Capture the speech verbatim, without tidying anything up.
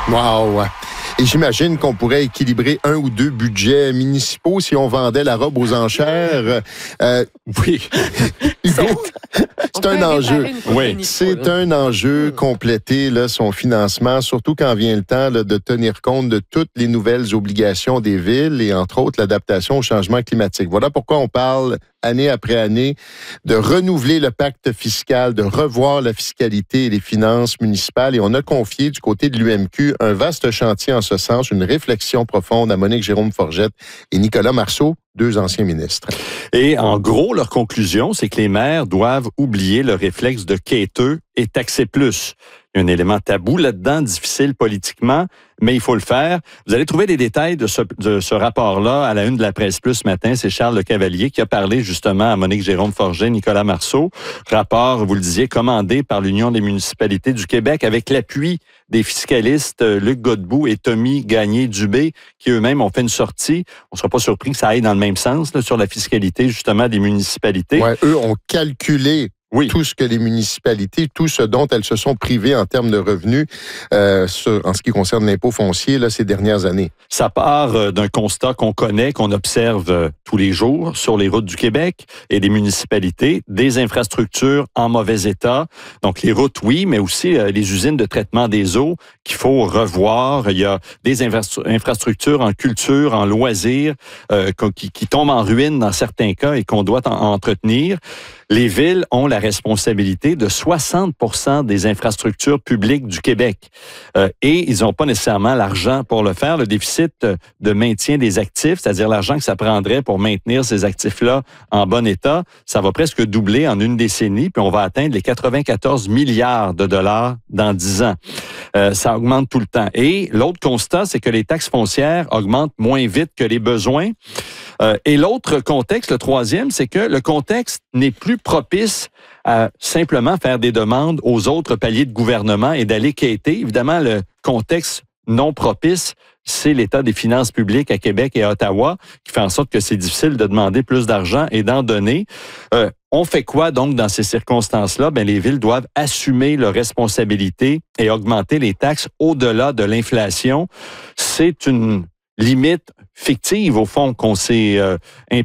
Wow! Et j'imagine qu'on pourrait équilibrer un ou deux budgets municipaux si on vendait la robe aux enchères. Euh, oui. Hugo, c'est un enjeu. Oui. C'est un enjeu, compléter là, son financement, surtout quand vient le temps là, de tenir compte de toutes les nouvelles obligations des villes et entre autres l'adaptation au changement climatique. Voilà pourquoi on parle année après année de renouveler le pacte fiscal, de revoir la fiscalité et les finances municipales. Et on a confié du côté de l'U M Q un vaste chantier en ce sens, une réflexion profonde à Monique Jérôme-Forgette et Nicolas Marceau, deux anciens ministres. Et en gros, leur conclusion, c'est que les maires doivent oublier le réflexe de quêteux et taxer plus. Il y a un élément tabou là-dedans, difficile politiquement, mais il faut le faire. Vous allez trouver des détails de ce, de ce rapport-là à la une de la Presse Plus ce matin. C'est Charles Lecavalier qui a parlé justement à Monique Jérôme-Forget, Nicolas Marceau. Rapport, vous le disiez, commandé par l'Union des municipalités du Québec avec l'appui des fiscalistes Luc Godbout et Tommy Gagné-Dubé qui eux-mêmes ont fait une sortie. On ne sera pas surpris que ça aille dans le même sens là, sur la fiscalité justement des municipalités. Ouais, eux ont calculé Oui. tout ce que les municipalités, tout ce dont elles se sont privées en termes de revenus euh, sur, en ce qui concerne l'impôt foncier là, ces dernières années. Ça part euh, d'un constat qu'on connaît, qu'on observe euh, tous les jours sur les routes du Québec et des municipalités, des infrastructures en mauvais état. Donc les routes, oui, mais aussi euh, les usines de traitement des eaux qu'il faut revoir. Il y a des infra- infrastructures en culture, en loisirs, euh, qui, qui tombent en ruine dans certains cas et qu'on doit en- entretenir. Les villes ont la responsabilité de soixante pour cent des infrastructures publiques du Québec. Euh, et ils n'ont pas nécessairement l'argent pour le faire. Le déficit de maintien des actifs, c'est-à-dire l'argent que ça prendrait pour maintenir ces actifs-là en bon état, ça va presque doubler en une décennie, puis on va atteindre les quatre-vingt-quatorze milliards de dollars dans dix ans. Euh, ça augmente tout le temps. Et l'autre constat, c'est que les taxes foncières augmentent moins vite que les besoins. Euh, et l'autre contexte, le troisième, c'est que le contexte n'est plus propice à simplement faire des demandes aux autres paliers de gouvernement et d'aller quêter. Évidemment, le contexte non propice, c'est l'état des finances publiques à Québec et à Ottawa qui fait en sorte que c'est difficile de demander plus d'argent et d'en donner. Euh, on fait quoi donc dans ces circonstances-là? Ben, les villes doivent assumer leurs responsabilités et augmenter les taxes au-delà de l'inflation. C'est une limite fictive, au fond, qu'on s'est euh,